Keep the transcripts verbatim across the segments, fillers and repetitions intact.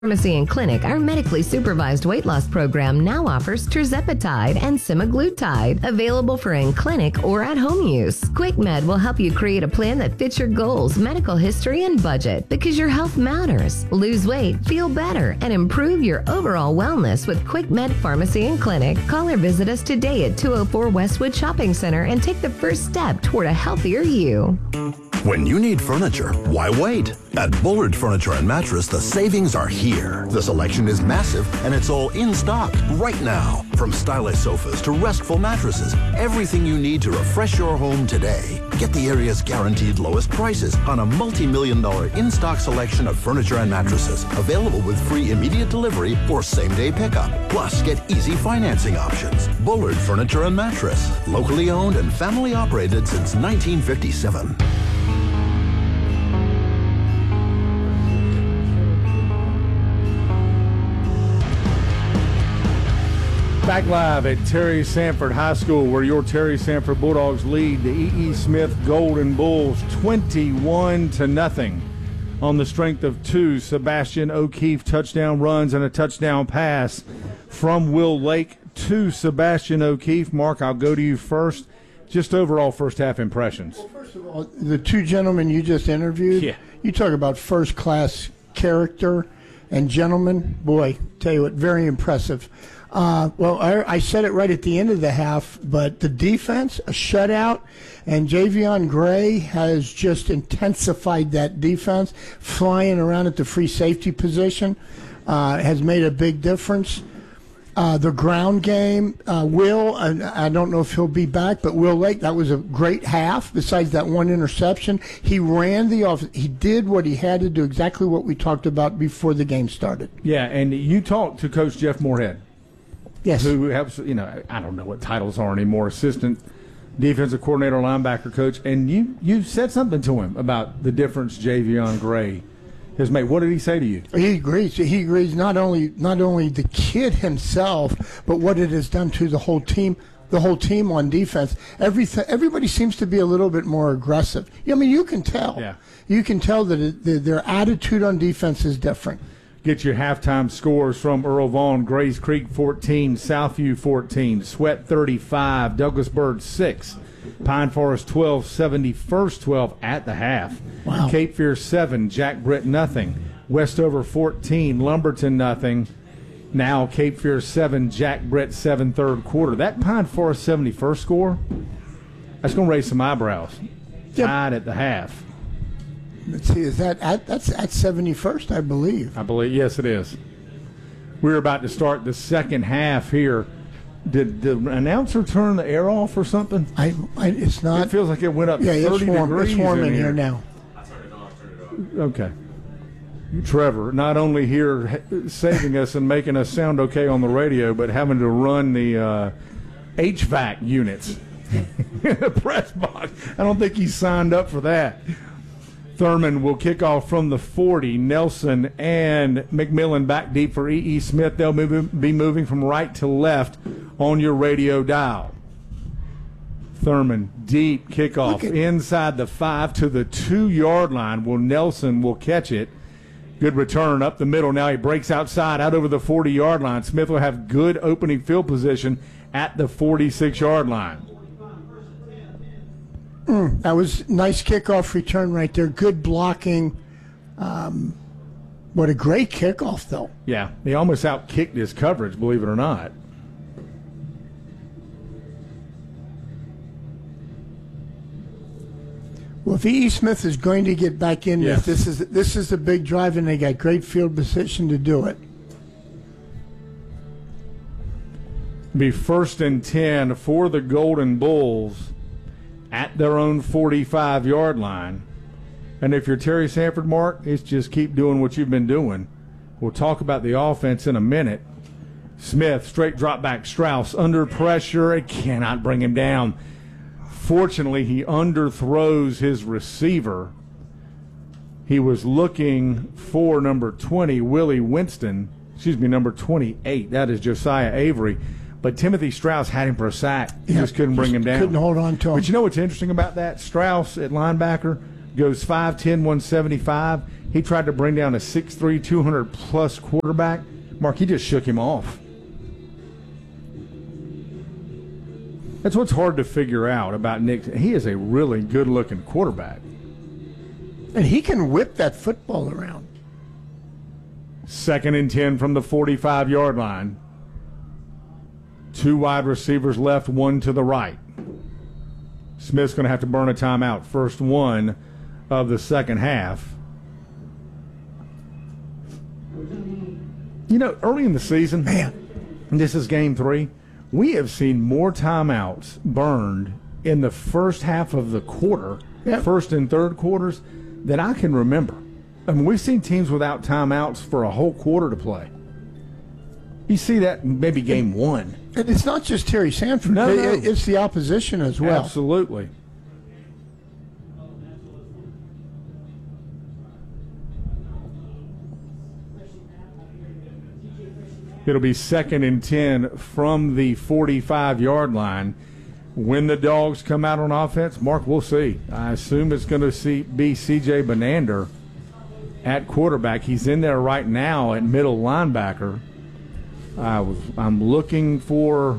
Pharmacy and Clinic, our medically supervised weight loss program now offers tirzepatide and semaglutide, available for in-clinic or at-home use. QuickMed will help you create a plan that fits your goals, medical history, and budget, because your health matters. Lose weight, feel better, and improve your overall wellness with QuickMed Pharmacy and Clinic. Call or visit us today at two oh four Westwood Shopping Center and take the first step toward a healthier you. When you need furniture, why wait? At Bullard Furniture and Mattress, the savings are here. The selection is massive, and it's all in stock right now. From stylish sofas to restful mattresses, everything you need to refresh your home today. Get the area's guaranteed lowest prices on a multi-million dollar in-stock selection of furniture and mattresses, available with free immediate delivery or same-day pickup. Plus, get easy financing options. Bullard Furniture and Mattress, locally owned and family operated since nineteen fifty-seven. Back live at Terry Sanford High School, where your Terry Sanford Bulldogs lead the E E. Smith Golden Bulls twenty-one to nothing on the strength of two Sebastian O'Keefe touchdown runs and a touchdown pass from Will Lake to Sebastian O'Keefe. Mark, I'll go to you first. Just overall first half impressions. Well, first of all, the two gentlemen you just interviewed, yeah. You talk about first-class character and gentlemen. Boy, tell you what, very impressive. Uh, well, I, I said it right at the end of the half, but the defense, a shutout, and Javion Gray has just intensified that defense, flying around at the free safety position, uh, has made a big difference. Uh, the ground game, uh, Will, I, I don't know if he'll be back, but Will Lake, that was a great half. Besides that one interception, he ran the offense. He did what he had to do, exactly what we talked about before the game started. Yeah, and you talked to Coach Jeff Moorhead. Yes. Who helps, you know, I don't know what titles are anymore, assistant defensive coordinator, linebacker coach, and you, you said something to him about the difference Javion Gray has made. What did he say to you? He agrees. He agrees not only not only the kid himself, but what it has done to the whole team. The whole team on defense. Everything. Everybody seems to be a little bit more aggressive. I mean, you can tell. Yeah. You can tell that it, the, their attitude on defense is different. Get your halftime scores from Earl Vaughn. Grays Creek fourteen, Southview fourteen, Sweat thirty-five, Douglasburg six, Pine Forest twelve, seventy-first twelve at the half. Wow. Cape Fear seven, Jack Britt nothing, Westover fourteen, Lumberton nothing. Now Cape Fear seven, Jack Britt seven third quarter. That Pine Forest seventy-first score, that's going to raise some eyebrows. Yep. Tied at the half. Let's see, is that at, that's at seventy-first, I believe. I believe, yes, it is. We're about to start the second half here. Did the announcer turn the air off or something? I, I it's not. It feels like it went up yeah, thirty it's warm. degrees It's warm in, in here. here now. I turned it off, turn it off. Okay. Trevor, not only here saving us and making us sound okay on the radio, but having to run the uh, H V A C units in the press box. I don't think he signed up for that. Thurman will kick off from the forty. Nelson and McMillan back deep for E E. Smith. They'll move, be moving from right to left on your radio dial. Thurman, deep kickoff inside the five to the two-yard line. Will Nelson will catch it. Good return up the middle. Now he breaks outside, out over the forty-yard line. Smith will have good opening field position at the forty-six-yard line. Mm, that was nice kickoff return right there. Good blocking. Um, what a great kickoff, though. Yeah, he almost out-kicked his coverage, believe it or not. Well, if E E. Smith is going to get back in Yes. this, this is this is a big drive, and they got great field position to do it. Be first and ten for the Golden Bulls at their own forty-five-yard line. And if you're Terry Sanford, Mark, it's just keep doing what you've been doing. We'll talk about the offense in a minute. Smith, straight drop back. Strauss under pressure. It cannot bring him down. Fortunately, he underthrows his receiver. He was looking for number twenty, Willie Winston. Excuse me, number twenty-eight. That is Josiah Avery. But Timothy Strauss had him for a sack. He Yeah, just couldn't bring just him down. couldn't hold on to him. But you know what's interesting about that? Strauss at linebacker goes five ten, one seventy-five. he tried to bring down a six three, two hundred plus quarterback. Mark, he just shook him off. That's what's hard to figure out about Nick. He is a really good-looking quarterback. And he can whip that football around. Second and ten from the forty-five-yard line. Two wide receivers left, one to the right. Smith's going to have to burn a timeout. First one of the second half. You know, early in the season, Man, this is game three, we have seen more timeouts burned in the first half of the quarter, yep. first and third quarters, than I can remember. I mean, we've seen teams without timeouts for a whole quarter to play. You see that in maybe game one. And it's not just Terry Sanford. No, It- no. It's the opposition as well. Absolutely. It'll be second and ten from the forty-five-yard line. When the Dogs come out on offense, Mark, we'll see. I assume it's going to see, be C J Benander at quarterback. He's in there right now at middle linebacker. I was, I'm looking for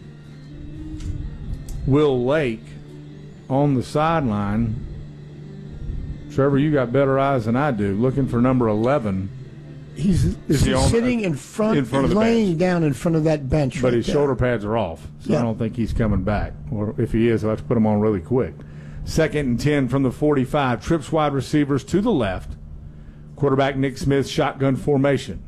Will Lake on the sideline. Trevor, you got better eyes than I do. Looking for number eleven. He's, Is he he's on- sitting in front, in front of he's the laying bench. down in front of that bench But right his there. shoulder pads are off, so Yeah. I don't think he's coming back. Or if he is, I'll have to put him on really quick. Second and ten from the forty-five. Trips wide receivers to the left. Quarterback Nick Smith, shotgun formation.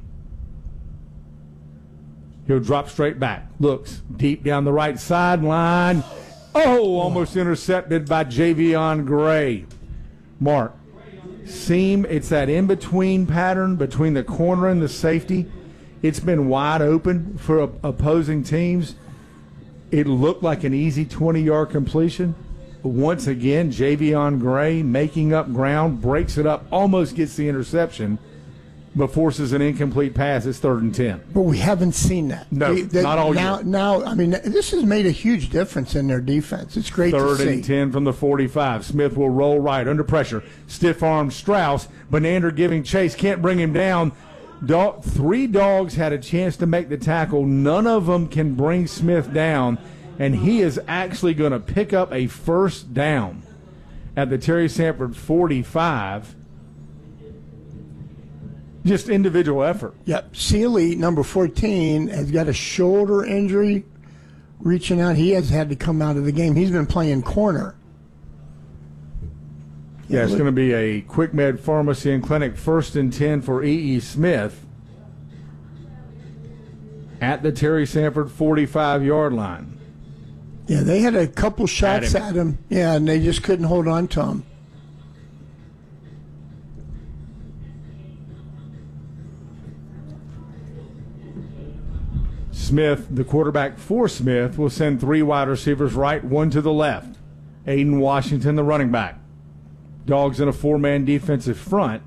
He'll drop straight back. Looks deep down the right sideline. Oh, almost intercepted by Javion Gray. Mark, seam, it's that in-between pattern between the corner and the safety. It's been wide open for op- opposing teams. It looked like an easy twenty-yard completion. Once again, Javion Gray making up ground, breaks it up, almost gets the interception, but forces an incomplete pass. It's third and ten. But we haven't seen that. No, They- not all now, year. Now, I mean, this has made a huge difference in their defense. It's great Third to see. and ten from the forty-five. Smith will roll right under pressure. Stiff arm Strauss. Benander giving chase. Can't bring him down. Dog, three Dogs had a chance to make the tackle. None of them can bring Smith down, and he is actually going to pick up a first down at the Terry Sanford forty-five. Just individual effort. Yep. Sealy, number fourteen, has got a shoulder injury reaching out. He has had to come out of the game. He's been playing corner. Yeah, it's going to be a Quick Med Pharmacy and Clinic first and ten for E E. Smith at the Terry Sanford forty-five-yard line. Yeah, they had a couple shots him. at him. Yeah, and they just couldn't hold on to him. Smith, the quarterback for Smith, will send three wide receivers right, one to the left. Aiden Washington, the running back. Dogs in a four-man defensive front.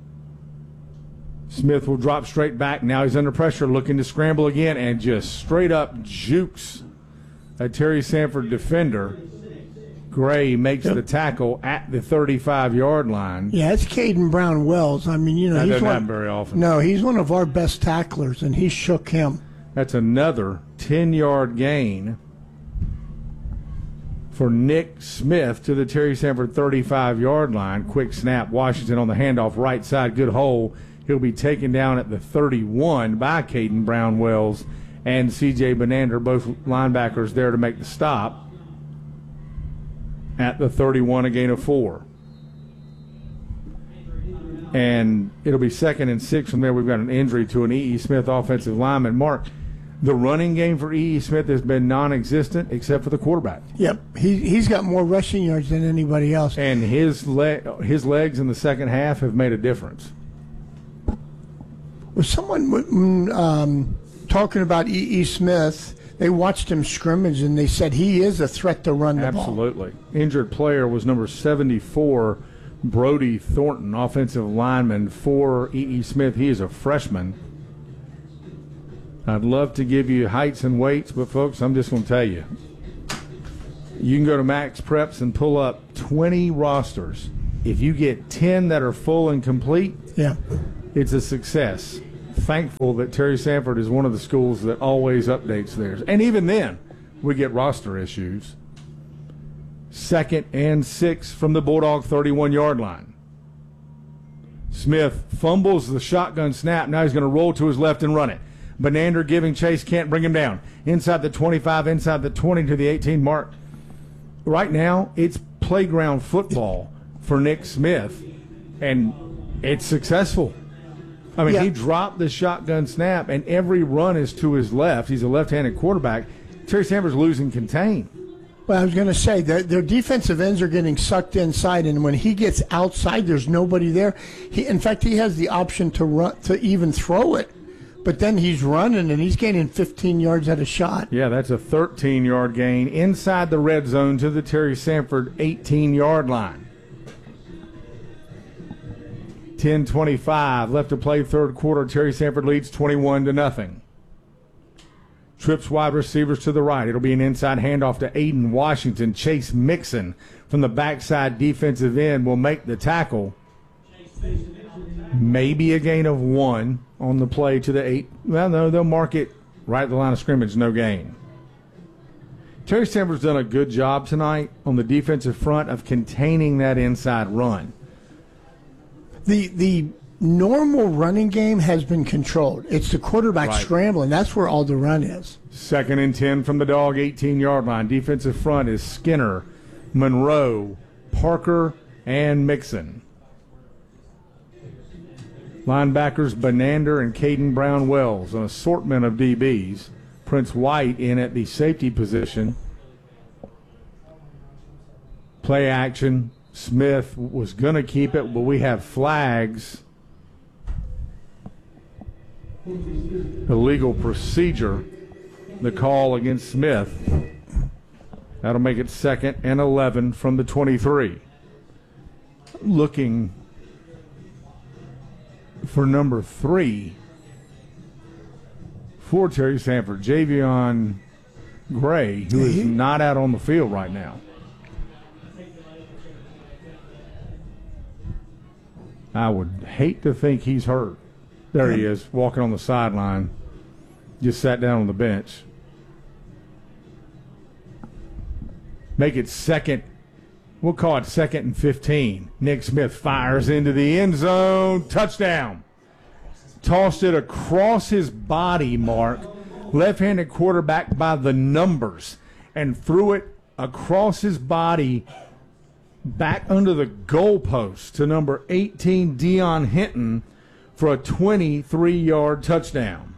Smith will drop straight back. Now he's under pressure, looking to scramble again, and just straight up jukes a Terry Sanford defender. Gray makes the tackle at the thirty-five-yard line. Yeah, it's Caden Brown Wells. I mean, you know, That he's doesn't one, happen very often. No, he's one of our best tacklers, and he shook him. That's another ten-yard gain for Nick Smith to the Terry Sanford thirty-five-yard line. Quick snap. Washington on the handoff, right side, good hole. He'll be taken down at the thirty-one by Caden Brown Wells and C J Benander, both linebackers there to make the stop at the thirty-one, a gain of four. And it'll be second and six from there. We've got an injury to an E E. Smith offensive lineman. Mark, the running game for E E. Smith has been non-existent except for the quarterback. Yep, he, he's got more rushing yards than anybody else. And his le- his legs in the second half have made a difference. Was someone mm, um, talking about E E. Smith? They watched him scrimmage, and they said he is a threat to run the ball. Absolutely. Injured player was number seventy-four, Brody Thornton, offensive lineman for E E. Smith. He is a freshman. I'd love to give you heights and weights, but, folks, I'm just going to tell you. You can go to Max Preps and pull up twenty rosters. If you get ten that are full and complete, Yeah. It's a success. Thankful that Terry Sanford is one of the schools that always updates theirs. And even then, we get roster issues. Second and six from the Bulldog thirty-one-yard line. Smith fumbles the shotgun snap. Now he's going to roll to his left and run it. Benander giving chase, can't bring him down. Inside the twenty-five, inside the twenty to the eighteen mark. Right now, it's playground football for Nick Smith, and it's successful. I mean, yeah. he dropped the shotgun snap, and every run is to his left. He's a left-handed quarterback. Terry Sanford's losing contain. Well, I was going to say, their, their defensive ends are getting sucked inside, and when he gets outside, there's nobody there. He, in fact, he has the option to run, to even throw it, but then he's running, and he's gaining fifteen yards at a shot. Yeah, that's a thirteen-yard gain inside the red zone to the Terry Sanford eighteen-yard line. ten twenty-five left to play third quarter. Terry Sanford leads twenty-one to nothing. Trips wide receivers to the right. It'll be an inside handoff to Aiden Washington. Chase Mixon from the backside defensive end will make the tackle. Maybe a gain of one on the play to the eight. Well, no, they'll mark it right at the line of scrimmage, no gain. Terry Sanford's done a good job tonight on the defensive front of containing that inside run. The the normal running game has been controlled. It's the quarterback Right. scrambling. That's where all the run is. Second and ten from the Dog, eighteen-yard line. Defensive front is Skinner, Monroe, Parker, and Mixon. Linebackers Benander and Caden Brown-Wells, an assortment of D Bs. Prince White in at the safety position. Play action. Smith was going to keep it, but we have flags. Illegal procedure, the call against Smith. That'll make it second and eleven from the twenty-three. Looking for number three for Terry Sanford, Javion Gray, who is not out on the field right now. I would hate to think he's hurt. There he is, walking on the sideline. Just sat down on the bench. Make it second. We'll call it second and fifteen. Nick Smith fires into the end zone. Touchdown. Tossed it across his body, Mark. Left-handed quarterback by the numbers. And threw it across his body back under the goalpost to number eighteen, Dion Hinton, for a twenty-three-yard touchdown.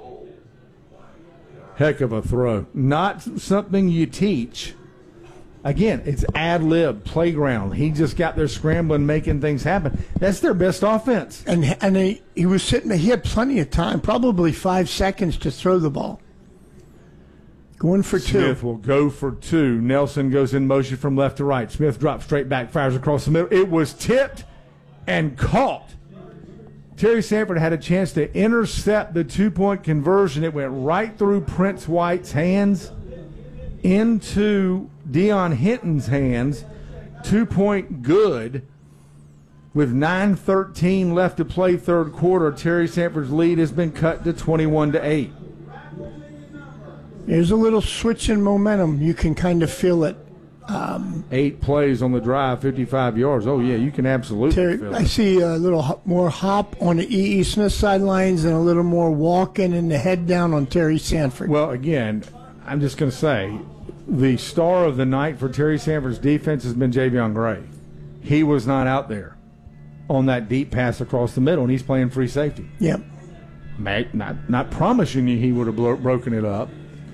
Heck of a throw. Not something you teach. Again, it's ad-lib, playground. He just got there scrambling, making things happen. That's their best offense. And and he, he was sitting there. He had plenty of time, probably five seconds to throw the ball. Going for two. Smith will go for two. Nelson goes in motion from left to right. Smith drops straight back, fires across the middle. It was tipped and caught. Terry Sanford had a chance to intercept the two-point conversion. It went right through Prince White's hands into Dion Hinton's hands. Two-point good. With nine thirteen left to play third quarter, Terry Sanford's lead has been cut to twenty-one to eight. There's a little switch in momentum. You can kind of feel it. Um, Eight plays on the drive, fifty-five yards. Oh, yeah, you can absolutely Terry, feel I it. see a little hop, more hop on the E E. Smith sidelines and a little more walking and the head down on Terry Sanford. Well, again, I'm just going to say the star of the night for Terry Sanford's defense has been Javion Gray. He was not out there on that deep pass across the middle, and he's playing free safety. Yep. May, not, not promising you he would have blo- broken it up.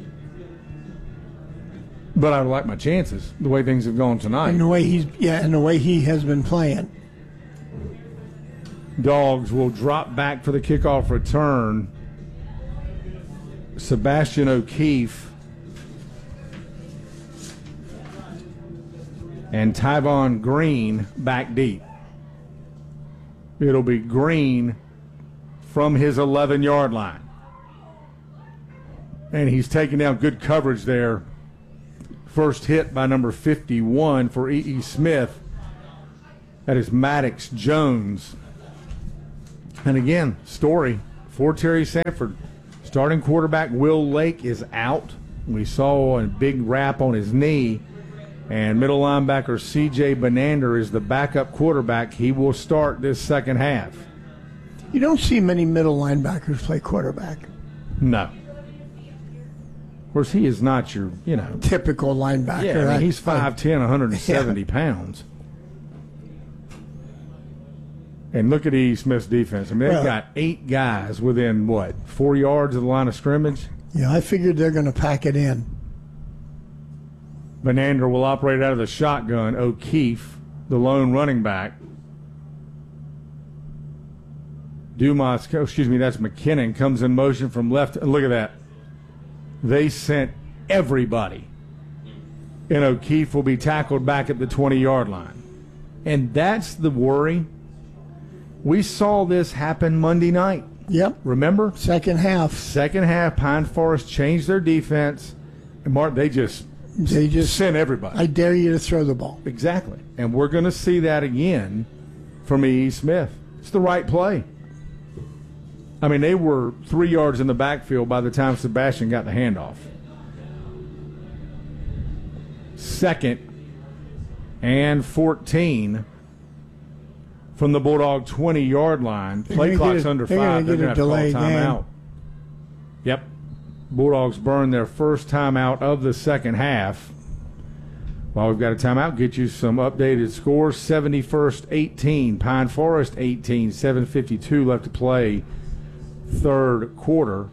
But I would like my chances, the way things have gone tonight. And the way he's yeah, and the way he has been playing. Dogs will drop back for the kickoff return. Sebastian O'Keefe and Tyvon Green back deep. It'll be Green from his eleven-yard line. And he's taking down good coverage there. First hit by number fifty-one for E E. Smith. That is Maddox Jones. And again, story for Terry Sanford. Starting quarterback Will Lake is out. We saw a big wrap on his knee. And middle linebacker C J Benander is the backup quarterback. He will start this second half. You don't see many middle linebackers play quarterback. No. Of course, he is not your, you know. Typical linebacker. Yeah, I mean, he's I- five ten, one hundred seventy Yeah. pounds. And look at E. Smith's defense. I mean, they've Well- got eight guys within, what, four yards of the line of scrimmage? Yeah, I figured they're going to pack it in. Benander will operate out of the shotgun. O'Keefe, the lone running back. Dumas, oh, excuse me, that's McKinnon, comes in motion from left. And look at that. They sent everybody. And O'Keefe will be tackled back at the twenty-yard line. And that's the worry. We saw this happen Monday night. Yep. Remember? Second half, Second half, Pine Forest changed their defense. And Mark, they just they just sent everybody. I dare you to throw the ball. Exactly. And we're going to see that again from E. Smith. It's the right play. I mean, they were three yards in the backfield by the time Sebastian got the handoff. Second and fourteen from the Bulldog twenty-yard line. Play gonna clock's get a- under they're gonna five. They're get a going to have to call delayed game. timeout. Yep. Bulldogs burn their first timeout of the second half. While we've got a timeout, get you some updated scores. seventy-first eighteen, Pine Forest eighteen, seven fifty-two left to play, third quarter.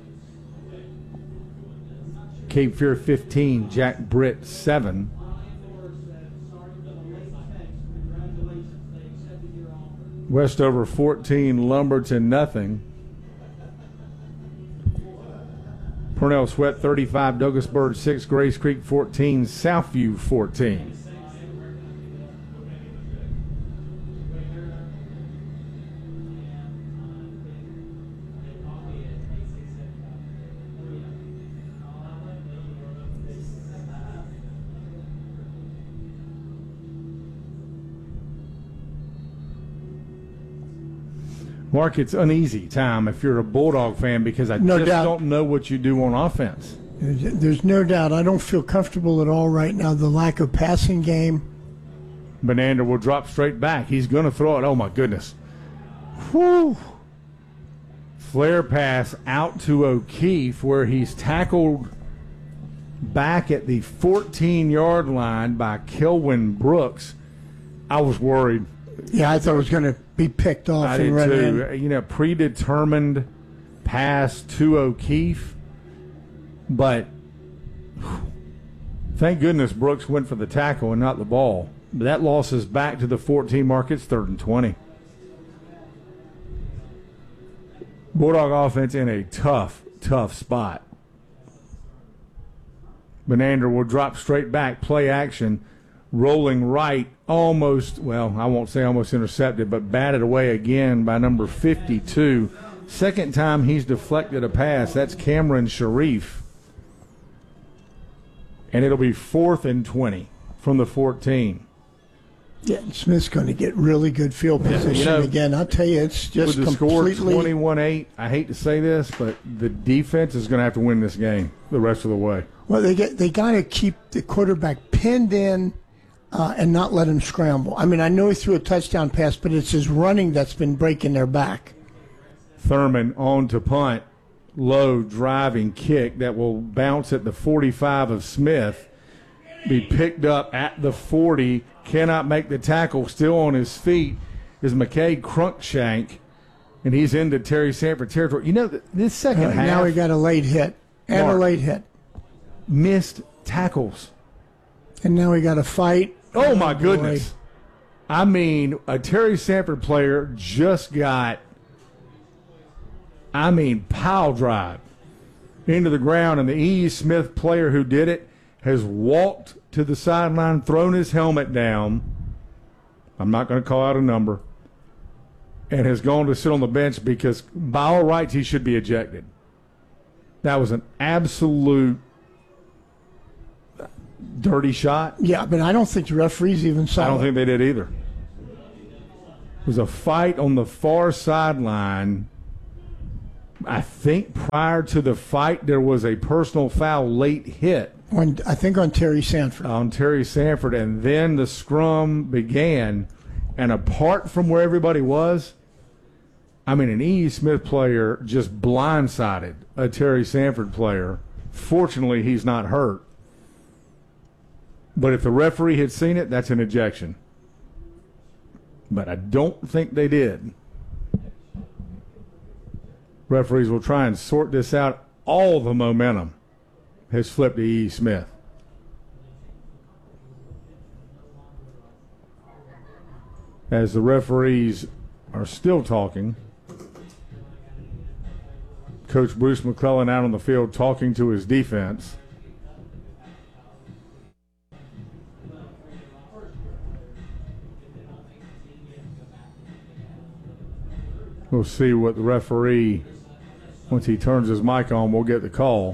Cape Fear fifteen, Jack Britt seven. Westover fourteen, Lumberton nothing. Purnell Sweat thirty-five, Douglasburg six, Grace Creek fourteen, Southview fourteen. Mark, it's uneasy time if you're a Bulldog fan because I No just doubt. don't know what you do on offense. There's, there's no doubt. I don't feel comfortable at all right now. The lack of passing game. Benander will drop straight back. He's going to throw it. Oh, my goodness. Whew. Flare pass out to O'Keefe where he's tackled back at the fourteen-yard line by Kelvin Brooks. I was worried. Yeah, I thought it was going to be picked off I and did run too. in. You know, predetermined pass to O'Keefe. But thank goodness Brooks went for the tackle and not the ball. But that loss is back to the fourteen mark. It's third and twenty. Bulldog offense in a tough, tough spot. Benander will drop straight back, play action, rolling right, almost, well, I won't say almost intercepted, but batted away again by number fifty-two. Second time he's deflected a pass. That's Cameron Sharif. And it'll be fourth and twenty from the fourteen. Yeah, Smith's going to get really good field position you know, again. I'll tell you, it's just With the score completely. twenty-one eight, I hate to say this, but the defense is going to have to win this game the rest of the way. Well, they get they got to keep the quarterback pinned in uh, and not let him scramble. I mean, I know he threw a touchdown pass, but it's his running that's been breaking their back. Thurman on to punt. Low driving kick that will bounce at the forty-five of Smith. Be picked up at the forty. Cannot make the tackle. Still on his feet is McKay Crunkshank. And he's into Terry Sanford territory. You know, th- this second Uh, half. now he got a late hit and Mark. a late hit, missed tackles. and now he got a fight. Oh, my boy. goodness. I mean, a Terry Sanford player just got, I mean, pile drive into the ground, and the E. Smith player who did it has walked to the sideline, thrown his helmet down. I'm not going to call out a number. And has gone to sit on the bench because by all rights he should be ejected. That was an absolute dirty shot. Yeah, but I don't think the referees even saw I don't it. think they did either. was a fight on the far sideline. I think prior to the fight, there was a personal foul late hit. On, I think on Terry Sanford. On Terry Sanford, and then the scrum began. And apart from where everybody was, I mean, an E E. Smith player just blindsided a Terry Sanford player. Fortunately, he's not hurt. But if the referee had seen it, that's an ejection. But I don't think they did. Referees will try and sort this out. All the momentum has flipped to E E. Smith. As the referees are still talking, Coach Bruce McClellan out on the field talking to his defense. We'll see what the referee, once he turns his mic on, we'll get the call.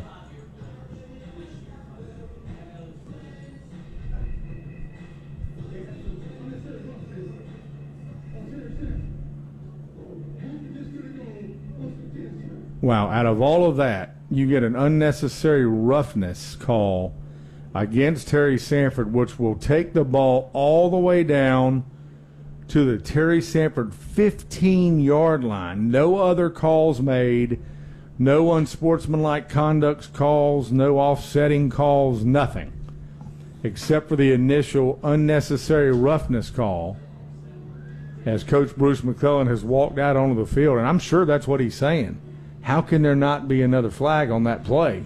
Wow, out of all of that, you get an unnecessary roughness call against Terry Sanford, which will take the ball all the way down to the Terry Sanford fifteen-yard line. No other calls made, no unsportsmanlike conduct calls, no offsetting calls, nothing, except for the initial unnecessary roughness call as Coach Bruce McClellan has walked out onto the field, and I'm sure that's what he's saying. How can there not be another flag on that play?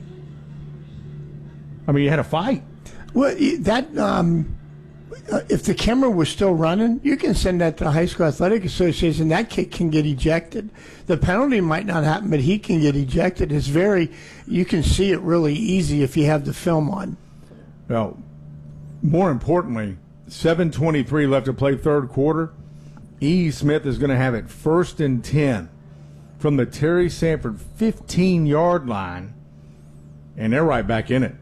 I mean, you had a fight. Well, that um, uh, if the camera was still running, you can send that to the High School Athletic Association. That kid can get ejected. The penalty might not happen, but he can get ejected. It's very, you can see it really easy if you have the film on. Well, more importantly, seven twenty-three left to play third quarter. E E. Smith is going to have it first and ten. From the Terry Sanford fifteen-yard line, and they're right back in it.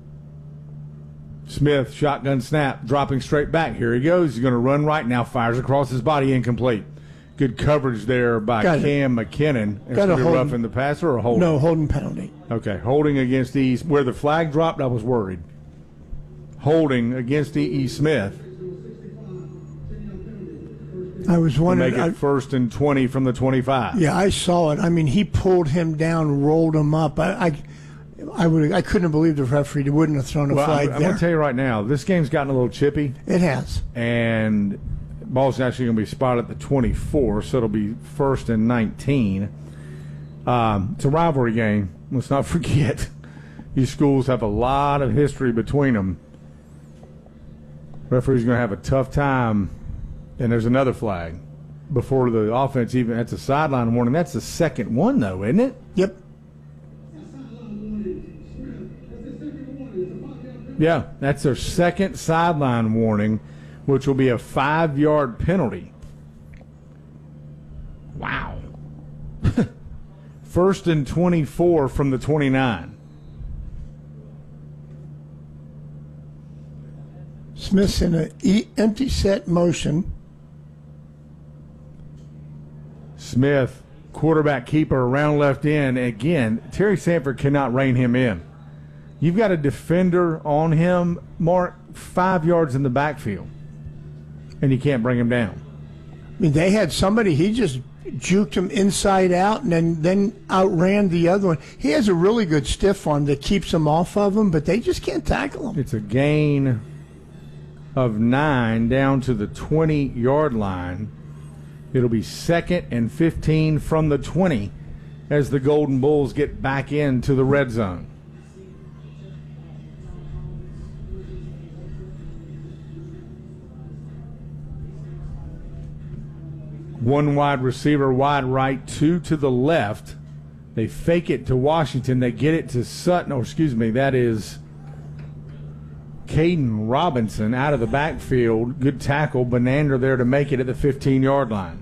Smith, shotgun snap, dropping straight back. Here he goes. He's going to run right now, fires across his body, incomplete. Good coverage there by Got Cam it. McKinnon. It's Got going to be holding, roughing the passer or holding? No, holding penalty. Okay, holding against E E. Where the flag dropped, I was worried. Holding against E E. Smith. I was wondering. Make it I, first and twenty from the twenty-five. Yeah, I saw it. I mean, he pulled him down, rolled him up. I, I, I would. I couldn't believe the referee wouldn't have thrown a well, flag I'm, I'm there. going to tell you right now, this game's gotten a little chippy. It has. And ball's actually going to be spotted at the twenty-four, so it'll be first and nineteen. Um, it's a rivalry game. Let's not forget. These schools have a lot of history between them. Referee's going to have a tough time. And there's another flag before the offense even. That's a sideline warning. That's the second one, though, isn't it? Yep. Yeah, that's their second sideline warning, which will be a five-yard penalty. Wow. First and twenty-four from the twenty-nine. Smith's in an e- empty set motion. Smith, quarterback keeper around left end. Again, Terry Sanford cannot rein him in. You've got a defender on him, Mark, five yards in the backfield, and you can't bring him down. I mean, they had somebody, he just juked him inside out and then, then outran the other one. He has a really good stiff arm that keeps him off of him, but they just can't tackle him. It's a gain of nine down to the twenty-yard line. It'll be second and fifteen from the twenty as the Golden Bulls get back into the red zone. One wide receiver, wide right, two to the left. They fake it to Washington. They get it to Sutton. Oh, excuse me, that is Caden Robinson out of the backfield. Good tackle. Benander there to make it at the fifteen-yard line.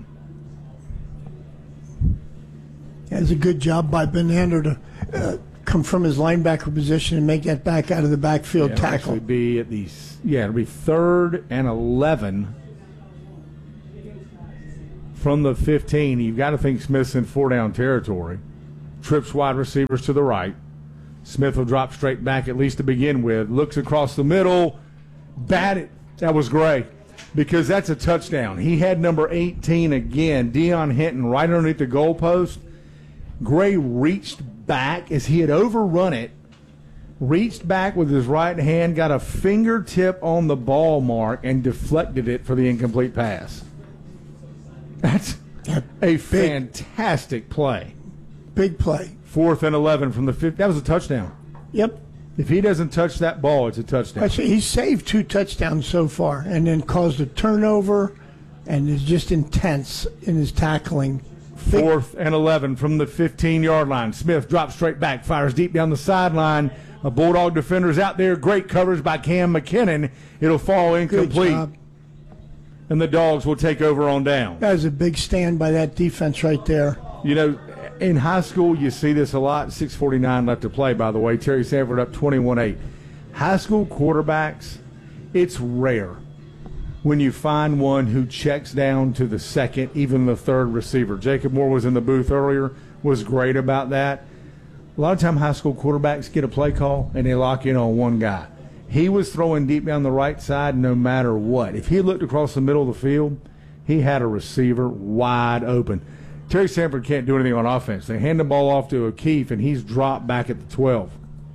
That's a good job by Benander to uh, come from his linebacker position and make that back out of the backfield Yeah, it'll tackle. actually be at the, yeah, it'll be third and eleven from the fifteen. You've got to think Smith's in four-down territory. Trips wide receivers to the right. Smith will drop straight back, at least to begin with. Looks across the middle. Batted. That was great because that's a touchdown. He had number eighteen again, Deion Hinton, right underneath the goalpost. Gray reached back as he had overrun it, reached back with his right hand, got a fingertip on the ball mark, and deflected it for the incomplete pass. That's a fantastic play. Big play. Fourth and eleven from the fifth. That was a touchdown. Yep. If he doesn't touch that ball, it's a touchdown. Actually, he's saved two touchdowns so far and then caused a turnover and is just intense in his tackling. Big. Fourth and eleven from the fifteen-yard line. Smith drops straight back, fires deep down the sideline. A Bulldog defender's out there. Great coverage by Cam McKinnon. It'll fall incomplete. Good job. And the Dogs will take over on down. That was a big stand by that defense right there. You know, in high school, you see this a lot. six forty-nine left to play, by the way. Terry Sanford up twenty-one eight. High school quarterbacks, it's rare when you find one who checks down to the second, even the third receiver. Jacob Moore was in the booth earlier, was great about that. A lot of time high school quarterbacks get a play call, and they lock in on one guy. He was throwing deep down the right side no matter what. If he looked across the middle of the field, he had a receiver wide open. Terry Sanford can't do anything on offense. They hand the ball off to O'Keefe, and he's dropped back at the twelve.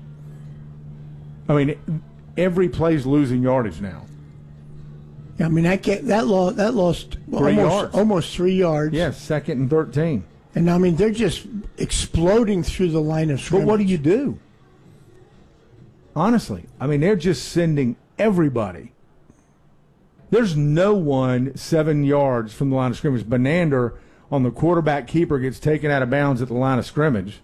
I mean, every play's losing yardage now. I mean, that get, that, lost, that lost Three almost, yards. almost three yards. Yes, second and thirteen. And, I mean, they're just exploding through the line of scrimmage. But what do you do? Honestly, I mean, they're just sending everybody. There's no one seven yards from the line of scrimmage. Benander on the quarterback keeper gets taken out of bounds at the line of scrimmage.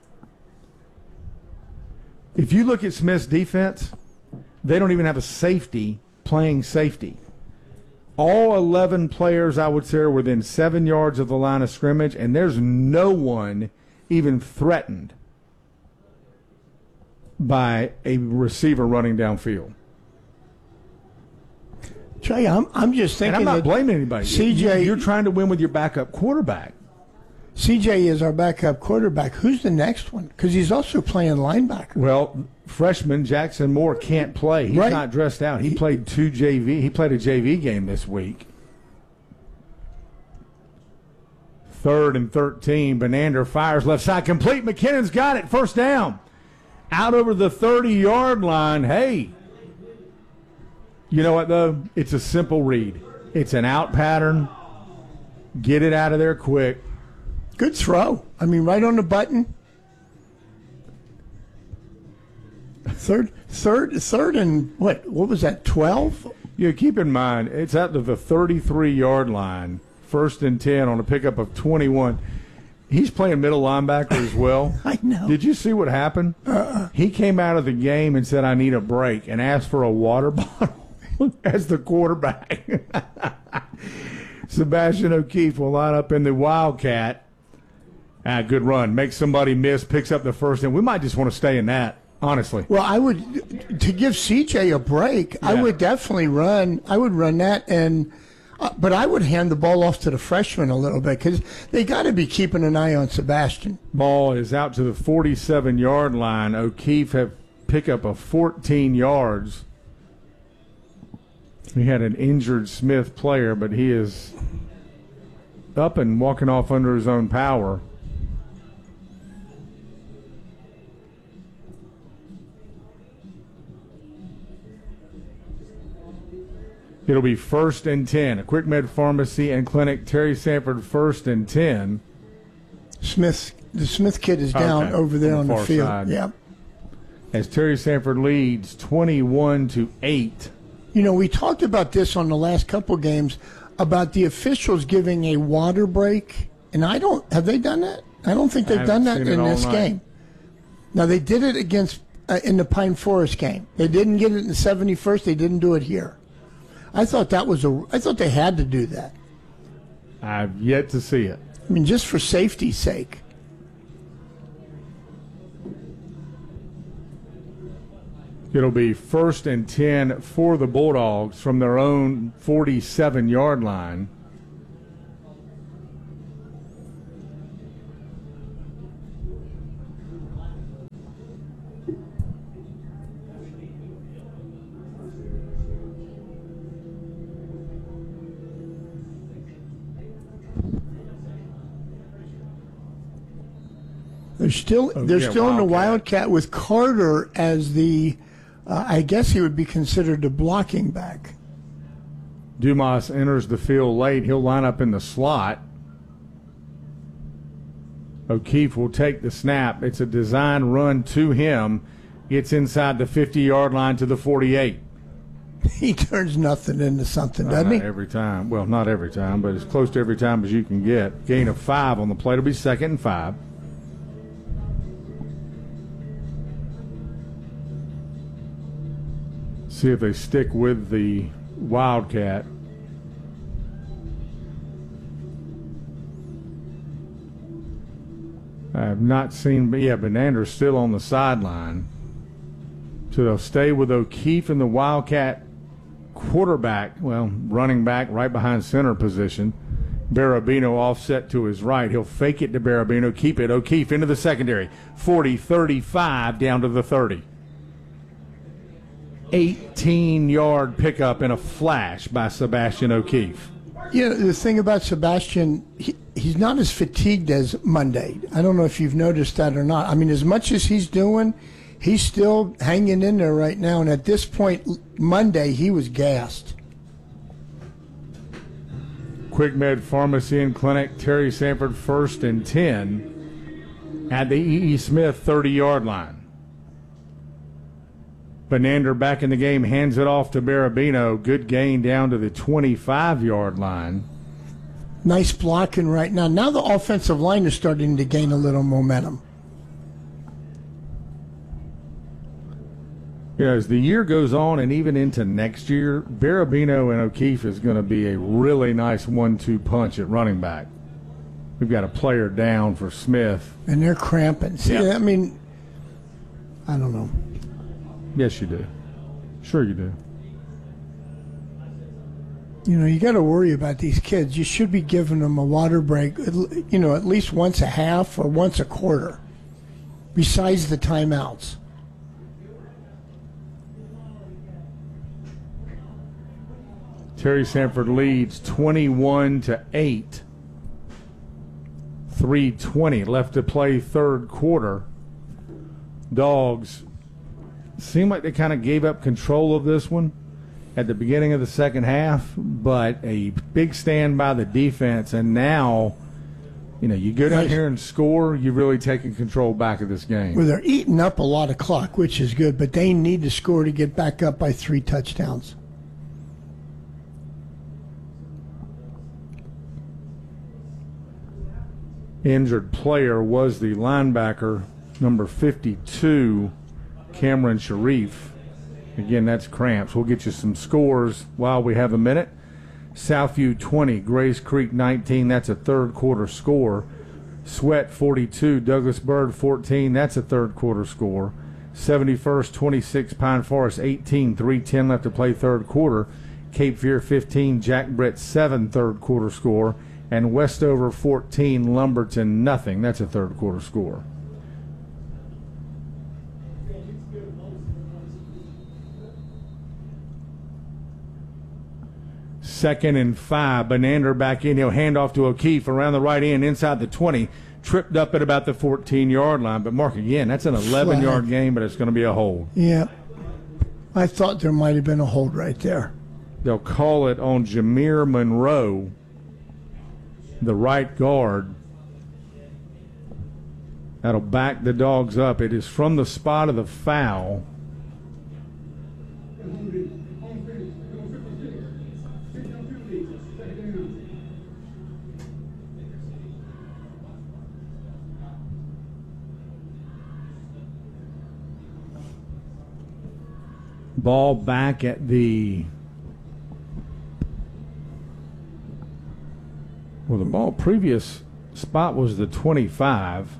If you look at Smith's defense, they don't even have a safety playing safety. All eleven players, I would say, are within seven yards of the line of scrimmage, and there's no one even threatened by a receiver running downfield. Trey, I'm, I'm just thinking And I'm not that blaming anybody. C J, You- You're trying to win with your backup quarterback. C J is our backup quarterback. Who's the next one? Because he's also playing linebacker. Well, freshman Jackson Moore can't play. He's Right. not dressed out. He played two J V. He played a J V game this week. Third and thirteen. Benander fires left side complete. McKinnon's got it. First down. Out over the thirty-yard line. Hey, you know what, though? It's a simple read. It's an out pattern. Get it out of there quick. Good throw. I mean, right on the button. Third, third, third, and what? What was that? Twelve. Yeah, keep in mind, it's out to the thirty-three-yard line, first and ten on a pickup of twenty-one. He's playing middle linebacker as well. I know. Did you see what happened? Uh-uh. He came out of the game and said, I need a break, and asked for a water bottle as the quarterback. Sebastian O'Keefe will line up in the Wildcat. Ah, good run. Makes somebody miss, picks up the first, and we might just want to stay in that, honestly. Well, I would to give C J a break. I Yeah. would definitely run. I would run that, and uh, but I would hand the ball off to the freshman a little bit because they got to be keeping an eye on Sebastian. Ball is out to the forty-seven-yard line. O'Keefe have pick up of fourteen yards. We had an injured Smith player, but he is up and walking off under his own power. It'll be first and ten. A Quick Med Pharmacy and Clinic. Terry Sanford first and ten. Smith, the Smith kid is down Okay, over there on on the the, far field. side. Yeah. As Terry Sanford leads twenty-one to eight. You know, we talked about this on the last couple games about the officials giving a water break, and I don't have they done that? I don't think they've I done that haven't seen in it all this night. game. Now they did it against uh, in the Pine Forest game. They didn't get it in the seventy-first. They didn't do it here. I thought that was a. I thought they had to do that. I've yet to see it. I mean, just for safety's sake. It'll be first and ten for the Bulldogs from their own forty-seven-yard line. They're still Oh, they're yeah, still in the Wildcat. Wildcat with Carter as the, uh, I guess he would be considered the blocking back. Dumas enters the field late. He'll line up in the slot. O'Keefe will take the snap. It's a design run to him. Gets inside the fifty-yard line to the forty-eight. He turns nothing into something, Uh, doesn't he? not every time. Well, not every time, but as close to every time as you can get. Gain of five on the play. It'll be second and five. See if they stick with the Wildcat. I have not seen, but yeah, Benander's still on the sideline. So they'll stay with O'Keefe in the Wildcat quarterback, well, running back right behind center position. Barabino offset to his right. He'll fake it to Barabino, keep it. O'Keefe into the secondary. forty, thirty-five, down to the thirty. eighteen-yard pickup in a flash by Sebastian O'Keefe. You know, the thing about Sebastian, he, he's not as fatigued as Monday. I don't know if you've noticed that or not. I mean, as much as he's doing, he's still hanging in there right now. And at this point, Monday, he was gassed. Quick Med Pharmacy and Clinic, Terry Sanford first and ten at the E E. Smith thirty-yard line. Benander back in the game, hands it off to Barabino. Good gain down to the twenty-five-yard line. Nice blocking right now. Now the offensive line is starting to gain a little momentum. You know, as the year goes on and even into next year, Barabino and O'Keefe is going to be a really nice one two punch at running back. We've got a player down for Smith. And they're cramping. See, Yeah. I mean, I don't know. Yes, you do. Sure you do. You know, you got to worry about these kids. You should be giving them a water break, you know, at least once a half or once a quarter, besides the timeouts. Terry Sanford leads twenty-one to eight. three twenty left to play third quarter. Dogs seem like they kind of gave up control of this one at the beginning of the second half, but a big stand by the defense, and now, you know, you go down Right. here and score, you've really taken control back of this game. Well, they're eating up a lot of clock, which is good, but they need to score to get back up by three touchdowns. Injured player was the linebacker, number fifty-two, Cameron Sharif. Again, that's cramps. We'll get you some scores while we have a minute. Southview twenty, Grace Creek nineteen. That's a third quarter score. Sweat forty-two, Douglas Bird fourteen. That's a third quarter score. seventy-first twenty-six, Pine Forest eighteen. three ten left to play third quarter. Cape Fear fifteen, Jack Brett seven, third quarter score. And Westover fourteen, Lumberton nothing. That's a third quarter score. Second and five. Benander back in. He'll hand off to O'Keefe around the right end inside the twenty. Tripped up at about the fourteen-yard line. But, Mark, again, that's an eleven-yard Flag. game, but it's going to be a hold. Yeah. I thought there might have been a hold right there. They'll call it on Jameer Monroe, the right guard. That'll back the Dogs up. It is from the spot of the foul. Ball back at the well, the ball previous spot was the twenty-five.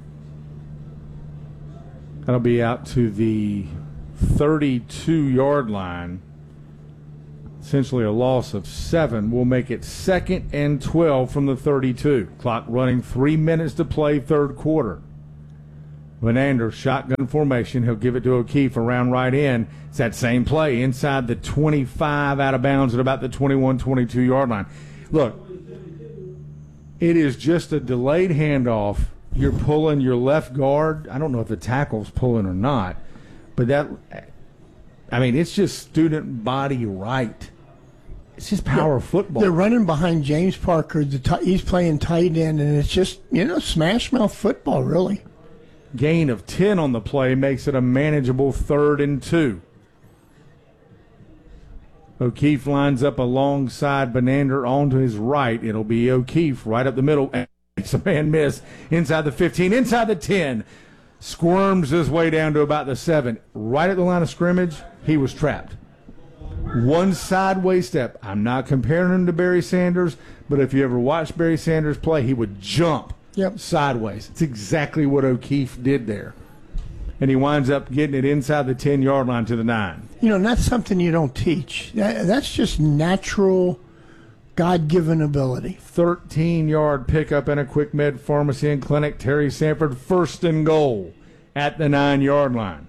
That'll be out to the thirty-two-yard line. Essentially a loss of seven. We'll make it second and twelve from the thirty-two. Clock running, three minutes to play, third quarter. Benander, shotgun formation. He'll give it to O'Keefe around right in. It's that same play inside the twenty-five, out of bounds at about the twenty-one, twenty-two-yard line. Look, it is just a delayed handoff, you're pulling your left guard. I don't know if the tackle's pulling or not, but that, I mean, it's just student body right. It's just power football. They're running behind James Parker. The t- he's playing tight end, and it's just, you know, smash mouth football, really. Gain of ten on the play makes it a manageable third and two. O'Keefe lines up alongside Benander on to his right. It'll be O'Keefe right up the middle. Makes a man miss. Inside the fifteen, inside the ten. Squirms his way down to about the seven. Right at the line of scrimmage, he was trapped. One sideways step. I'm not comparing him to Barry Sanders, but if you ever watched Barry Sanders play, he would jump yep. sideways. It's exactly what O'Keefe did there. And he winds up getting it inside the ten-yard line to the nine. You know, that's something you don't teach. That, that's just natural, God-given ability. thirteen-yard pickup in a Quick Med Pharmacy and Clinic. Terry Sanford first and goal at the nine-yard line.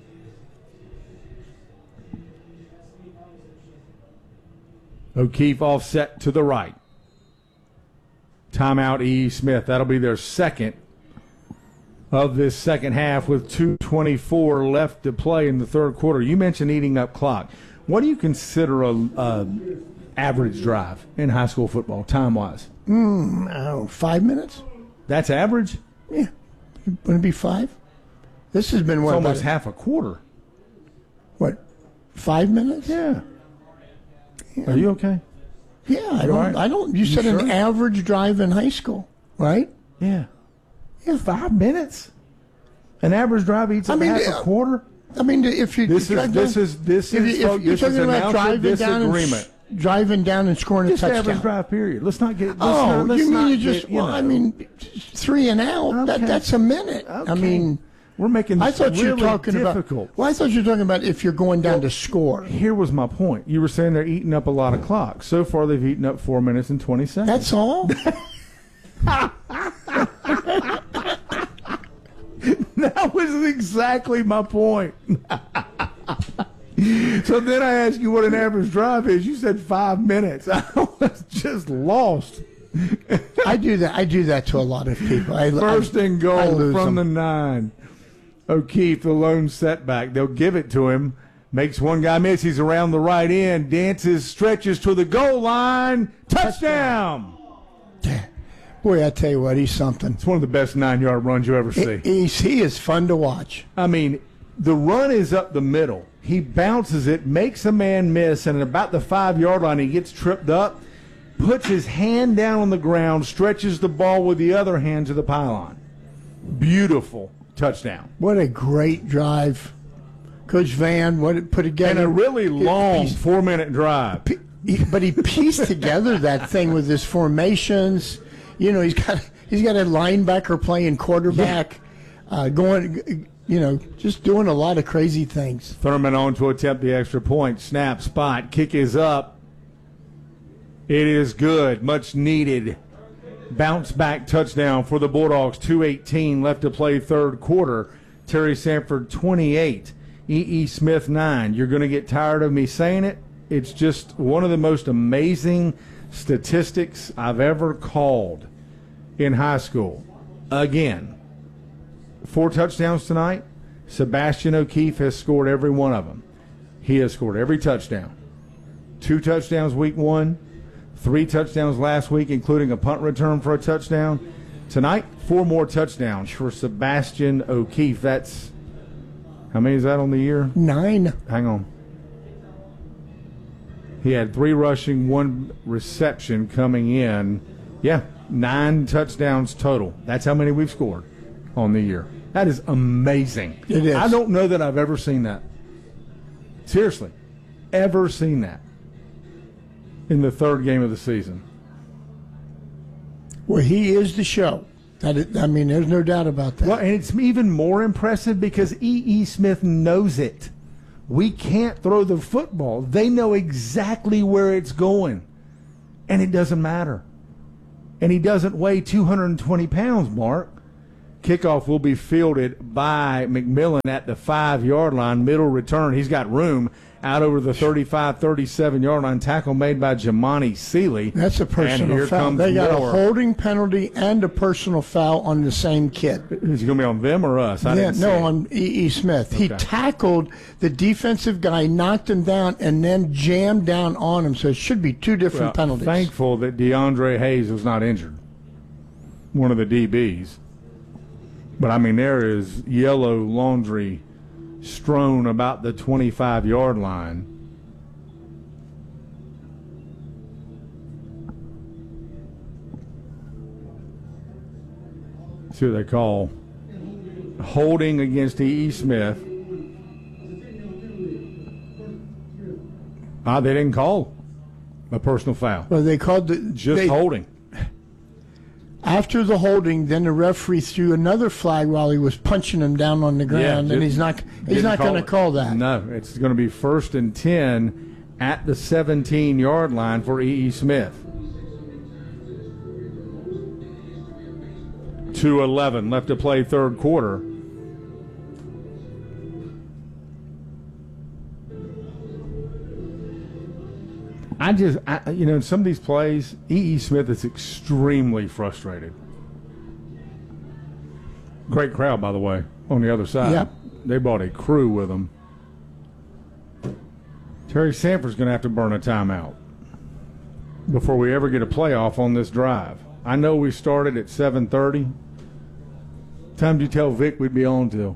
O'Keefe offset to the right. Timeout E E. Smith. That'll be their second of this second half with two twenty-four left to play in the third quarter. You mentioned eating up clock. What do you consider a, a average drive in high school football, time-wise? Mm, oh, five minutes? That's average? Yeah. Would it be five? This has been what? It's almost about, half a quarter. What, five minutes? Yeah. Are you okay? Yeah, I don't. Right. I don't. You, You said sure? an average drive in high school, right? Yeah. Yeah, five minutes. An average drive eats I up mean, half uh, a quarter. I mean, if you This is drive this down- is this if, is you, if folks, you're this is talking about announcer driving down and disagreement. s- driving down and scoring Just a average touchdown. drive period. Let's not get. Let's Oh, not, let's you mean not you get, just? you Well, know. I mean, three and out. That Okay. that's a minute. I Okay. mean, We're making. I This thought you were really talking difficult. about. Well, I thought you were talking about if you're going down to score. Here was my point. You were saying they're eating up a lot of clock. So far, they've eaten up four minutes and twenty seconds. That's all. That was exactly my point. So then I asked you what an average drive is. You said five minutes. I was just lost. I do that. I do that to a lot of people. I, First I, and I goal lose from them. the nine. O'Keefe, the lone setback. They'll give it to him. Makes one guy miss. He's around the right end. Dances, stretches to the goal line. Touchdown. Boy, I tell you what, he's something. It's one of the best nine-yard runs you ever see. He's, he is fun to watch. I mean, the run is up the middle. He bounces it, makes a man miss, and at about the five-yard line, he gets tripped up, puts his hand down on the ground, stretches the ball with the other hand to the pylon. Beautiful touchdown. What a great drive. Coach Van, what it put together. And a really long He- four-minute drive. he- but he pieced together that thing with his formations. You know, he's got he's got a linebacker playing quarterback, uh, going, you know, just doing a lot of crazy things. Thurman on to attempt the extra point. Snap, spot, kick is up. It is good, much needed. Bounce back touchdown for the Bulldogs. two eighteen left to play third quarter. Terry Sanford twenty-eight. E E. Smith nine. You're going to get tired of me saying it. It's just one of the most amazing statistics I've ever called in high school. Again, four touchdowns tonight. Sebastian O'Keefe has scored every one of them. He has scored every touchdown. Two touchdowns week one, three touchdowns last week, including a punt return for a touchdown. Tonight, four more touchdowns for Sebastian O'Keefe. That's, how many is that on the year? Nine. Hang on. He had three rushing, one reception coming in. Yeah, nine touchdowns total. That's how many we've scored on the year. That is amazing. It is. I don't know that I've ever seen that. Seriously, ever seen that in the third game of the season. Well, he is the show. That is, I mean, there's no doubt about that. Well, and it's even more impressive because E E. Smith knows it. We can't throw the football. They know exactly where it's going, and it doesn't matter. And he doesn't weigh two hundred twenty pounds, Mark. Kickoff will be fielded by McMillan at the five-yard line. Middle return. He's got room out over the thirty-five, thirty-seven-yard line. Tackle made by Jamani Seeley. That's a personal and here foul. Comes they got more. a holding penalty and a personal foul on the same kid. Is it going to be on them or us? I yeah, didn't see no, it. on E. E. Smith. He Okay. tackled the defensive guy, knocked him down, and then jammed down on him. So it should be two different Well, penalties. Thankful that DeAndre Hayes was not injured. One of the D Bs. But, I mean, there is yellow laundry strewn about the twenty-five-yard line. See what they call holding against E. E. Smith. Ah, they didn't call a personal foul. Well, they called the Just they, holding. After the holding, then the referee threw another flag while he was punching him down on the ground, Yeah, and didn't- he's not he's Didn't not going to it. call that. No, it's going to be first and ten at the seventeen-yard line for E. E. Smith. two eleven left to play third quarter. I just, I, you know, in some of these plays, E. E. Smith is extremely frustrated. Great crowd, by the way, on the other side. Yep. They brought a crew with them. Terry Sanford's going to have to burn a timeout before we ever get a playoff on this drive. I know we started at seven thirty. Time did you tell Vic we'd be on till?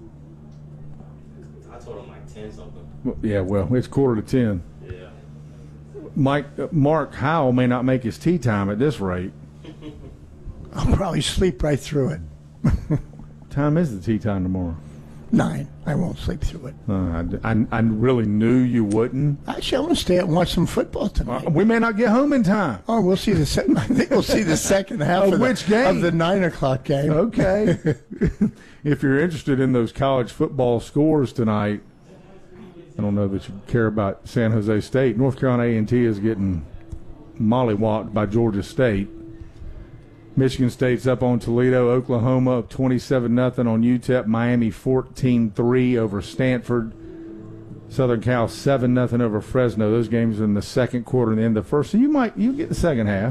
I told him like ten something. Well, yeah, well, it's quarter to ten. Yeah. Mike, uh, Mark Howell may not make his tea time at this rate. I'll probably sleep right through it. Time is the tea time tomorrow? Nine. I won't sleep through it. Uh, I, I, I really knew you wouldn't. Actually, I want to stay out and watch some football Uh, tonight. we may not get home in time. Oh, we'll see the second. I think we'll see the second half Of of, which the, game? of the nine o'clock game. Okay. If you're interested in those college football scores tonight, I don't know that you care about San Jose State. North Carolina A and T is getting mollywopped by Georgia State. Michigan State's up on Toledo. Oklahoma up twenty-seven nothing on U T E P. Miami fourteen three over Stanford. Southern Cal seven nothing over Fresno. Those games are in the second quarter and the end of the first. So you might you get the second half.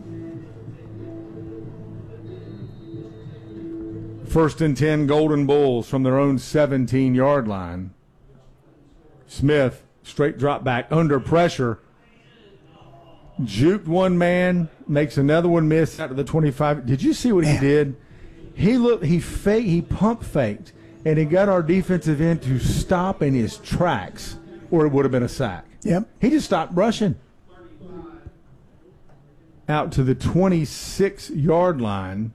First and ten, Golden Bulls from their own seventeen-yard line. Smith, straight drop back, under pressure. Juked one man, makes another one miss out of the twenty-five. Did you see what he did? He looked, he fake, he pump faked, and he got our defensive end to stop in his tracks, or it would have been a sack. Yep. He just stopped rushing. Out to the twenty-six-yard line.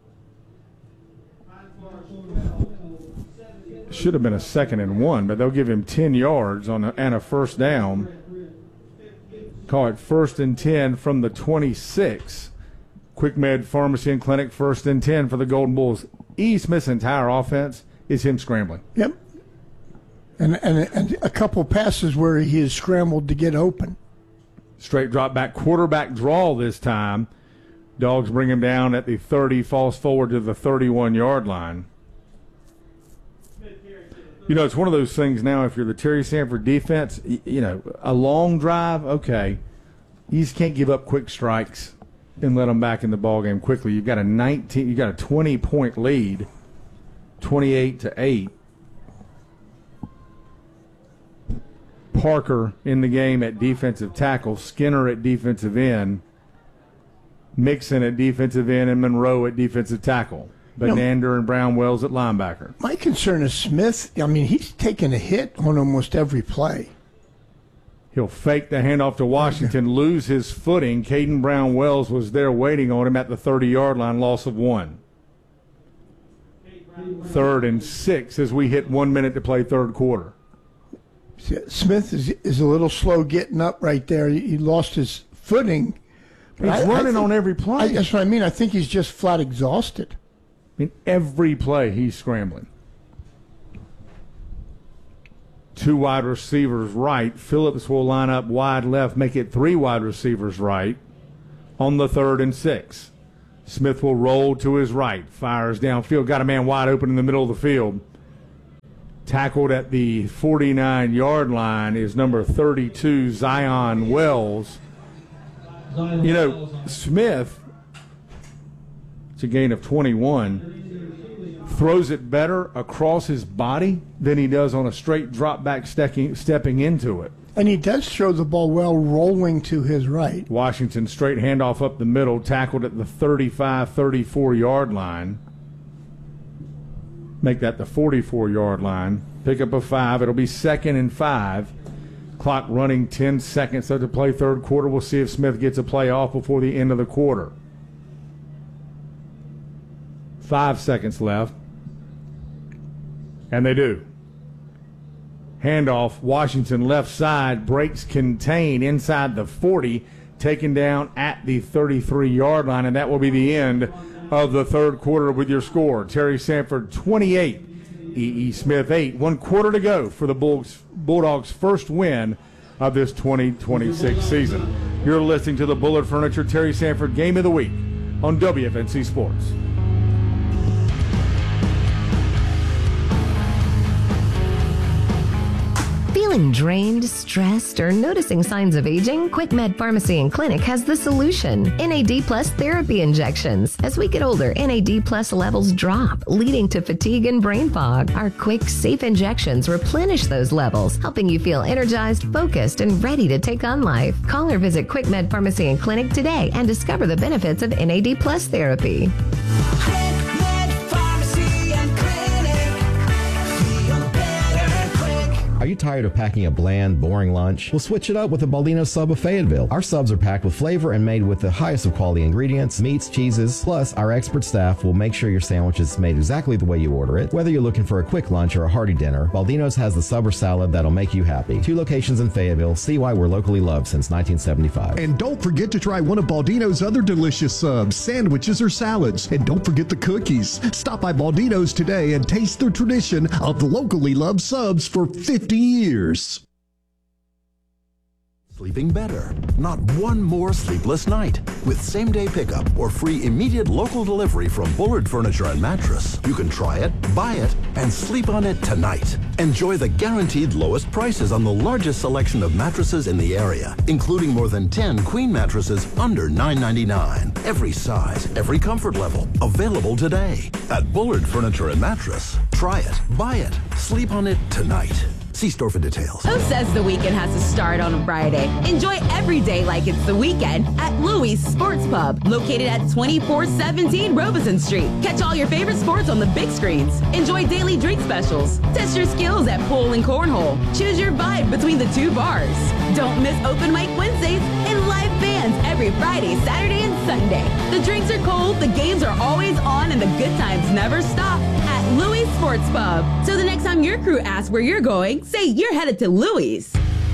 Should have been a second and one, but they'll give him ten yards on a, and a first down. Call it first and ten from the twenty-six. Quick Med Pharmacy and Clinic, first and ten for the Golden Bulls. E. Smith's entire offense is him scrambling. Yep. And, and and a couple passes where he has scrambled to get open. Straight drop back, quarterback draw this time. Dogs bring him down at the thirty, falls forward to the thirty-one-yard line. You know, it's one of those things now, if you're the Terry Sanford defense, y- you know, a long drive, okay. You just can't give up quick strikes and let them back in the ballgame quickly. You've got a nineteen, you got a twenty-point lead, twenty-eight to eight. Parker in the game at defensive tackle, Skinner at defensive end, Mixon at defensive end, and Monroe at defensive tackle. Benander and Brown Wells at linebacker. My concern is Smith. I mean, he's taken a hit on almost every play. He'll fake the handoff to Washington, lose his footing. Caden Brown Wells was there waiting on him at the thirty-yard line, loss of one. Third and six as we hit one minute to play third quarter. Smith is is a little slow getting up right there. He lost his footing. He's I- I running think- on every play. I, that's what I mean. I think he's just flat exhausted. In every play, he's scrambling. Two wide receivers right. Phillips will line up wide left, make it three wide receivers right on the third and six. Smith will roll to his right, fires downfield, got a man wide open in the middle of the field. Tackled at the forty-nine-yard line is number thirty-two, Zion Wells. You know, Smith, it's a gain of twenty-one, throws it better across his body than he does on a straight drop back stepping, stepping into it. And he does throw the ball well, rolling to his right. Washington straight handoff up the middle, tackled at the thirty-five, thirty-four-yard line. Make that the forty-four-yard line. Pick up a five. It'll be second and five. Clock running ten seconds to play third quarter. We'll see if Smith gets a play off before the end of the quarter. Five seconds left. And they do. Handoff, Washington left side, breaks contain inside the forty, taken down at the thirty-three-yard line, and that will be the end of the third quarter with your score. Terry Sanford twenty-eight, E E. Smith eight. One quarter to go for the Bulls, Bulldogs' first win of this twenty twenty-six season. You're listening to the Bullard Furniture Terry Sanford Game of the Week on W F N C Sports. Feeling drained, stressed, or noticing signs of aging? QuickMed Pharmacy and Clinic has the solution. N A D Plus therapy injections. As we get older, N A D Plus levels drop, leading to fatigue and brain fog. Our quick, safe injections replenish those levels, helping you feel energized, focused, and ready to take on life. Call or visit QuickMed Pharmacy and Clinic today and discover the benefits of N A D Plus therapy. Are you tired of packing a bland, boring lunch? We'll switch it up with the Baldino Sub of Fayetteville. Our subs are packed with flavor and made with the highest of quality ingredients, meats, cheeses, plus our expert staff will make sure your sandwich is made exactly the way you order it. Whether you're looking for a quick lunch or a hearty dinner, Baldino's has the sub or salad that'll make you happy. Two locations in Fayetteville. See why we're locally loved since nineteen seventy-five. And don't forget to try one of Baldino's other delicious subs, sandwiches or salads. And don't forget the cookies. Stop by Baldino's today and taste the tradition of the locally loved subs for fifty years. Sleeping better. Not one more sleepless night. With same-day pickup or free immediate local delivery from Bullard Furniture and Mattress, you can try it, buy it, and sleep on it tonight. Enjoy the guaranteed lowest prices on the largest selection of mattresses in the area, including more than ten queen mattresses under nine ninety-nine. Every size, every comfort level. Available today. At Bullard Furniture and Mattress. Try it, buy it, sleep on it tonight. See store for details. Who says the weekend has to start on a Friday? Enjoy every day like it's the weekend at Louis Sports Pub, located at twenty-four seventeen Robeson Street. Catch all your favorite sports on the big screens. Enjoy daily drink specials. Test your skills at pool and cornhole. Choose your vibe between the two bars. Don't miss Open Mic Wednesdays and live bands every Friday, Saturday, and Sunday. The drinks are cold, the games are always on, and the good times never stop at Louis Sports Pub. So the next time your crew asks where you're going, say you're headed to Louis.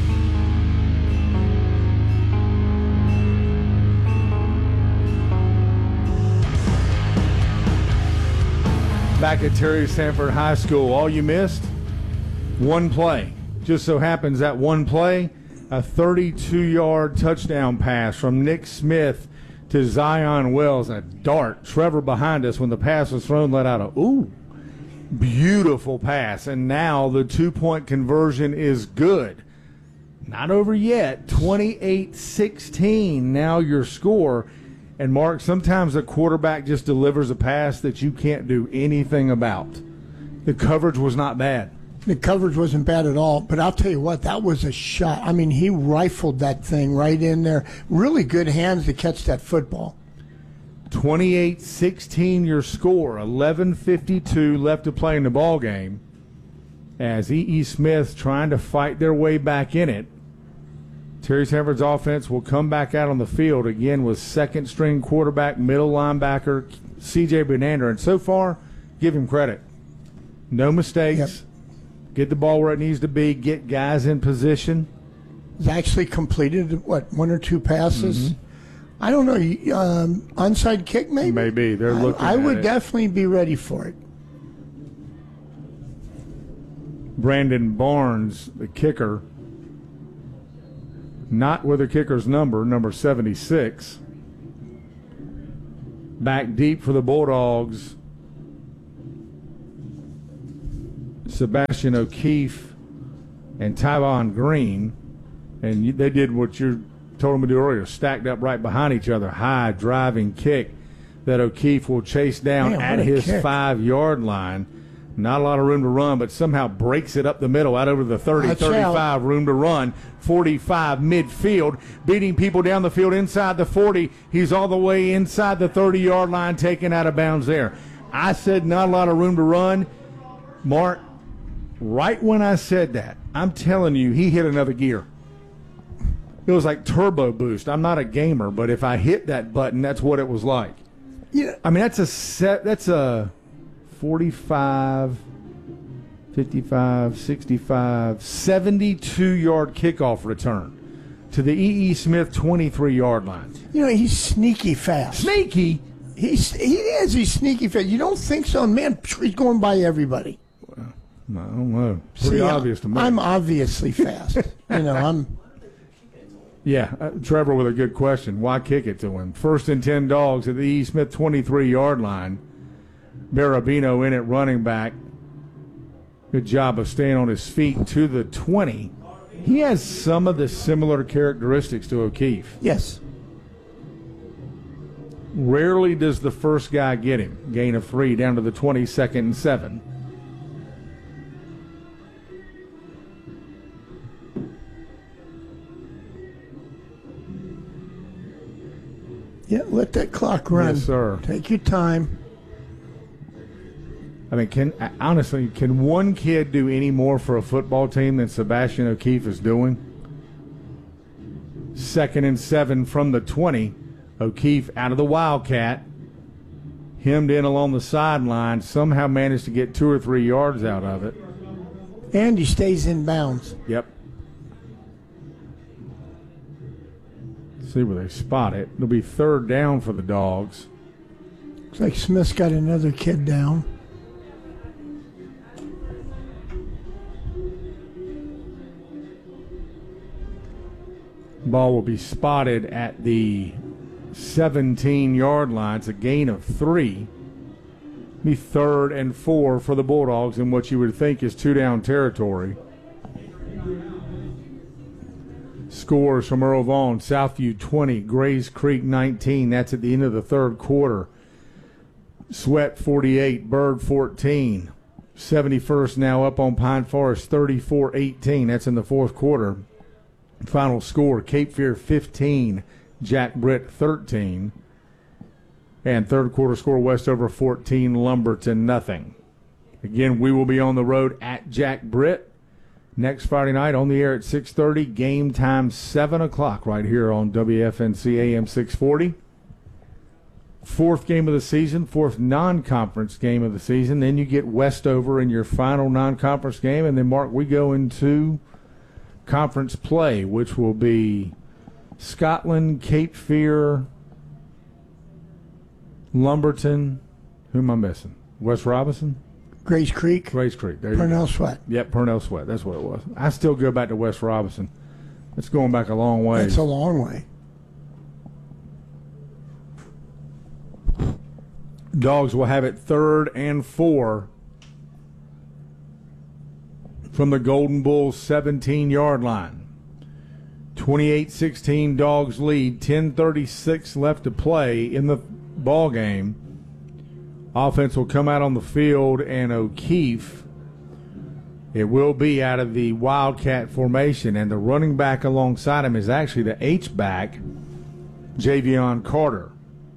Back at Terry Sanford High School, all you missed? One play. Just so happens that one play, a thirty-two-yard touchdown pass from Nick Smith to Zion Wells. A dart. Trevor behind us when the pass was thrown let out a, ooh, beautiful pass. And now the two-point conversion is good. Not over yet. twenty-eight sixteen now your score. And, Mark, sometimes a quarterback just delivers a pass that you can't do anything about. The coverage was not bad. The coverage wasn't bad at all, but I'll tell you what, that was a shot. I mean, he rifled that thing right in there. Really good hands to catch that football. twenty-eight sixteen your score. eleven fifty-two left to play in the ball game. As E E. Smith trying to fight their way back in it. Terry Sanford's offense will come back out on the field again with second-string quarterback, middle linebacker, C J. Benander. And so far, give him credit. No mistakes. Yep. Get the ball where it needs to be. Get guys in position. He's actually completed, what, one or two passes? Mm-hmm. I don't know. Um, onside kick, maybe? Maybe. They're looking I, I at would it. definitely be ready for it. Brandon Barnes, the kicker, not with the kicker's number, number seventy-six. Back deep for the Bulldogs, Sebastian O'Keefe and Tyvon Green. And you, they did what you told them to do earlier, stacked up right behind each other. High driving kick that O'Keefe will chase down Man, at his five-yard line. Not a lot of room to run, but somehow breaks it up the middle, out over the thirty, Watch thirty-five, out. room to run. forty-five midfield, beating people down the field inside the forty. He's all the way inside the thirty-yard line, taken out of bounds there. I said not a lot of room to run. Mark, right when I said that, I'm telling you, he hit another gear. It was like turbo boost. I'm not a gamer, but if I hit that button, that's what it was like. Yeah. I mean, that's a set. That's a forty-five, fifty-five, sixty-five, seventy-two-yard kickoff return to the E E. Smith twenty-three-yard line. You know, he's sneaky fast. Sneaky? He's, he is. He's sneaky fast. You don't think so? Man, he's going by everybody. Well, I don't know. Pretty See, obvious to me. I'm obviously fast. you know, I'm... Yeah, uh, Trevor with a good question. Why kick it to him? First and ten Dogs at the E. Smith twenty-three-yard line. Barabino in at running back. Good job of staying on his feet to the twenty. He has some of the similar characteristics to O'Keefe. Yes. Rarely does the first guy get him. Gain of three down to the twenty, second and seven. Yeah, let that clock run. Yes, sir. Take your time. I mean, can honestly, can one kid do any more for a football team than Sebastian O'Keefe is doing? Second and seven from the twenty. O'Keefe out of the Wildcat. Hemmed in along the sideline. Somehow managed to get two or three yards out of it. And he stays in bounds. Yep. See where they spot it. It'll be third down for the Dogs. Looks like Smith's got another kid down. Ball will be spotted at the seventeen-yard line. It's a gain of three. Be third and four for the Bulldogs in what you would think is two-down territory. Scores from Earl Vaughn, Southview twenty, Grays Creek nineteen. That's at the end of the third quarter. Sweat forty-eight, Bird fourteen. seventy-first now up on Pine Forest thirty-four eighteen. That's in the fourth quarter. Final score, Cape Fear fifteen, Jack Britt thirteen. And third quarter score, Westover fourteen, Lumberton nothing. Again, we will be on the road at Jack Britt next Friday night, on the air at six thirty. Game time seven o'clock right here on W F N C A M six forty. Fourth game of the season, fourth non-conference game of the season. Then you get Westover in your final non-conference game. And then, Mark, we go into conference play, which will be Scotland, Cape Fear, Lumberton. Who am I missing? West Robinson? Grays Creek. Grays Creek. There you Purnell go. Sweat. Yep, Purnell Sweat. That's what it was. I still go back to West Robinson. It's going back a long way. That's a long way. Dogs will have it third and four from the Golden Bulls seventeen-yard line. twenty-eight sixteen Dogs lead. ten thirty-six left to play in the ball game. Offense will come out on the field, and O'Keefe, it will be out of the Wildcat formation, and the running back alongside him is actually the H-back, Javion Carter.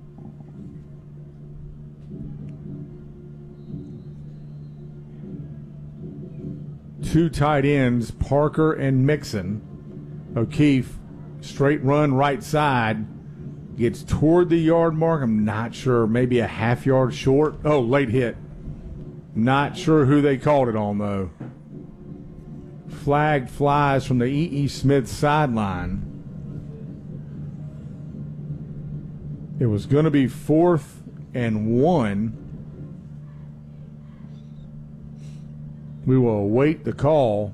Two tight ends, Parker and Mixon. O'Keefe, straight run right side, gets toward the yard mark. I'm not sure, maybe a half yard short. Oh, late hit. Not sure who they called it on, though. Flag flies from the E E. Smith sideline. It was going to be fourth and one. We will await the call.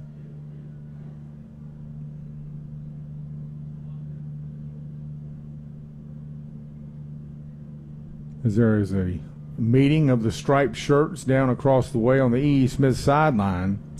as there is a meeting of the striped shirts down across the way on the E E. Smith sideline.